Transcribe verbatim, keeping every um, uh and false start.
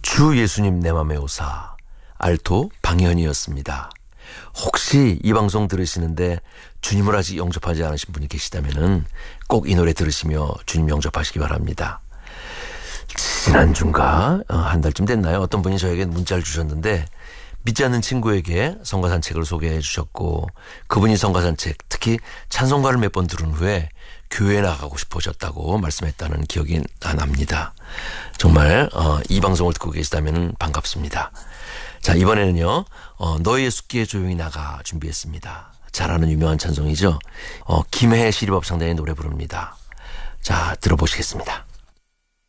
주 예수님 내 맘에 오사 알토 방현이었습니다. 혹시 이 방송 들으시는데 주님을 아직 영접하지 않으신 분이 계시다면은 꼭 이 노래 들으시며 주님 영접하시기 바랍니다. 지난주인가 어, 한 달쯤 됐나요? 어떤 분이 저에게 문자를 주셨는데 믿지 않는 친구에게 성가산책을 소개해 주셨고 그분이 성가산책 특히 찬송가를 몇 번 들은 후에 교회에 나가고 싶어졌다고 말씀했다는 기억이 납니다. 정말 어, 이 방송을 듣고 계시다면 반갑습니다. 자, 이번에는요. 어, 너의 숲기에 조용히 나가 준비했습니다. 잘 아는 유명한 찬송이죠. 어, 김해 시리법창단의 노래 부릅니다. 자, 들어보시겠습니다.